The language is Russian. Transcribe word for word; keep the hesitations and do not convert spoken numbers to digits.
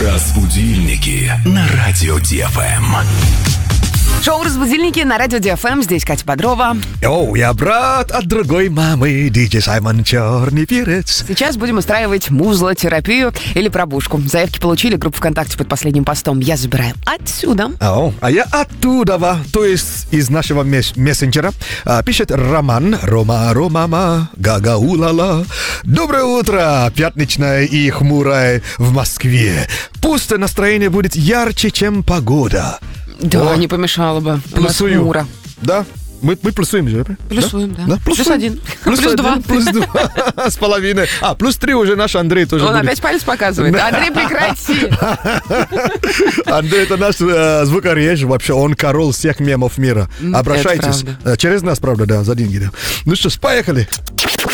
Разбудильники на радио ДФМ. Шоу «Разбудильники» на радио ДФМ. Здесь Катя Бодрова. Йоу, я брат от другой мамы, диджей Саймон Черный Перец. Сейчас будем устраивать музлотерапию или пробужку. Заявки получили, группа ВКонтакте под последним постом. Я забираю отсюда. О, а я оттуда, то есть из нашего мес- мессенджера. А, пишет Роман. Рома, Ромама, гага-улала. Доброе утро, пятничное и хмурое в Москве. Пусть настроение будет ярче, чем погода. Да, О, не помешало бы. У нас плюсую. хмуро. Да? Мы, мы плюсуем же, да? Плюсуем, да. Да? Плюс Плюсуем. один. Плюс, Плюс один, два. Плюс два. С половиной. А, плюс три уже наш Андрей тоже Он будет. опять палец показывает. Андрей, прекрати. Андрей, это наш э, звукореж, вообще, он король всех мемов мира. М, Обращайтесь. это Э, Через нас, правда, да, за деньги, да. Ну что ж, поехали.